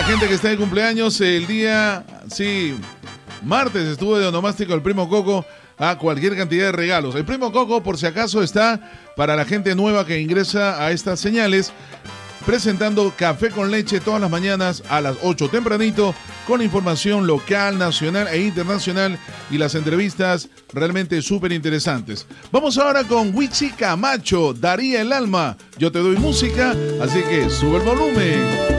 gente que está de cumpleaños el día, sí, martes estuvo de onomástico el Primo Coco a cualquier cantidad de regalos. El Primo Coco, por si acaso, está para la gente nueva que ingresa a estas señales, presentando café con leche todas las mañanas a las 8 tempranito, con información local, nacional e internacional y las entrevistas realmente súper interesantes. Vamos ahora con Wichi Camacho, Daría el alma. Yo te doy música, así que sube el volumen.